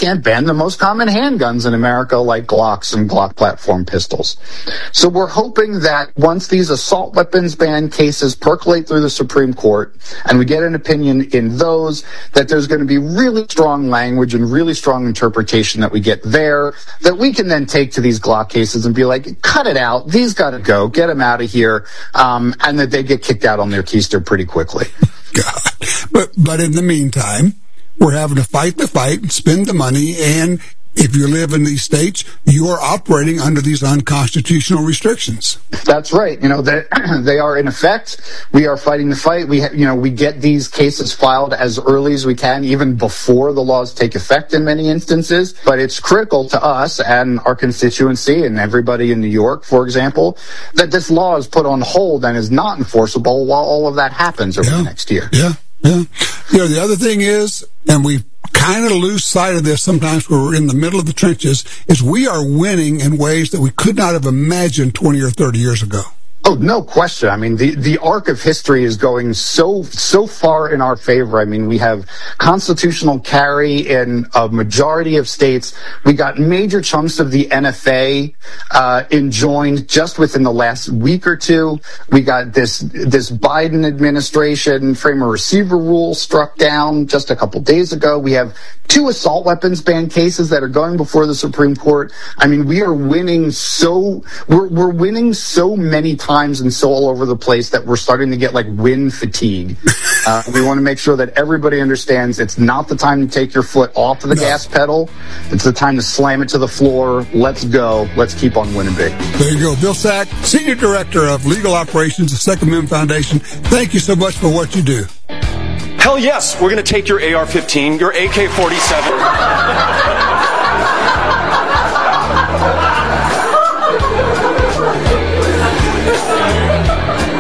can't ban the most common handguns in America, like Glocks and Glock platform pistols. So we're hoping that once these assault weapons ban cases percolate through the Supreme Court and we get an opinion in those, that there's going to be really strong language and really strong interpretation that we get there, that we can then take to these Glock cases and be like, cut it out, these got to go, get them out of here, and that they get kicked out on their keister pretty quickly. God. But in the meantime, we're having to fight the fight and spend the money, and if you live in these states, you are operating under these unconstitutional restrictions. That's right. They are in effect. We are fighting the fight. We get these cases filed as early as we can, even before the laws take effect in many instances. But it's critical to us and our constituency and everybody in New York, for example, that this law is put on hold and is not enforceable while all of that happens over the next year. Yeah. The other thing is, and we kind of lose sight of this sometimes when we're in the middle of the trenches, is we are winning in ways that we could not have imagined 20 or 30 years ago. Oh, no question. I mean, the arc of history is going so far in our favor. I mean, we have constitutional carry in a majority of states. We got major chunks of the NFA enjoined just within the last week or two. We got this Biden administration frame a receiver rule struck down just a couple days ago. We have 2 assault weapons ban cases that are going before the Supreme Court. I mean, we are winning we're winning so many times and so all over the place that we're starting to get like win fatigue. We want to make sure that everybody understands it's not the time to take your foot off of the gas pedal. It's the time to slam it to the floor. Let's go. Let's keep on winning big. There you go. Bill Sack, Senior Director of Legal Operations at Second Amendment Foundation. Thank you so much for what you do. Hell yes, we're going to take your AR-15, your AK-47.